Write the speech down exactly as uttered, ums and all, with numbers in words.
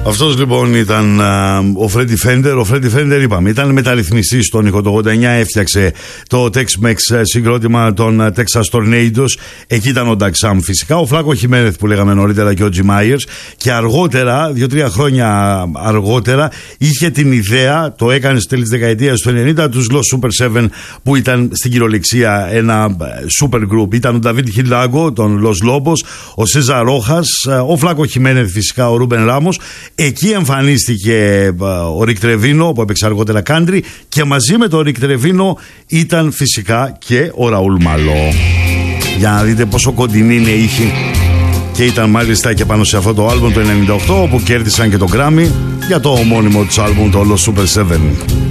Αυτός λοιπόν ήταν α, ο Φρέντι Φέντερ. Ο Φρέντι Φέντερ, είπαμε, ήταν μεταρρυθμιστής στον ήχο. Το ογδόντα εννιά έφτιαξε το Tex-Mex συγκρότημα των Texas Tornadoes. Εκεί ήταν ο Doug Sam φυσικά. Ο Φλάκο Χιμένεθ που λέγαμε νωρίτερα και ο Jim Myers. Και αργότερα, δύο-τρία χρόνια αργότερα, είχε την ιδέα, το έκανε στο τέλη της δεκαετίας του ενενήντα, τους Los Super Seven, που ήταν στην κυριολεξία ένα super group. Ήταν ο David Hidalgo, τον Los Lobos, ο Cesar Rojas, ο Φλάκο Χιμένεθ φυσικά, ο Ρούμπεν Ράμος. Εκεί εμφανίστηκε ο Ρικ Τρεβίνο που έπαιξε αργότερα country, και μαζί με τον Ρικ Τρεβίνο ήταν φυσικά και ο Ραούλ Μαλό. Για να δείτε πόσο κοντινή είναι η ήχη. Και ήταν μάλιστα και πάνω σε αυτό το άλμπουμ το ενενήντα οκτώ, όπου κέρδισαν και το Grammy για το ομώνυμο τους άλμπουμ, το Los Super Seven.